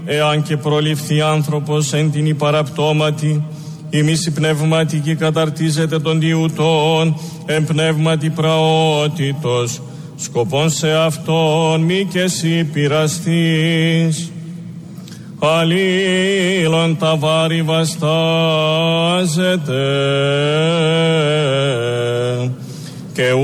εάν και προληφθεί άνθρωπος εν την υπαραπτώματη, η μίση πνευματική καταρτίζεται των διούτων, εν πνεύματι πραότητος, σκοπόν σε αυτόν μη και εσύ πειραστείς. Αλλήλων τα βάρη βαστάζεται, και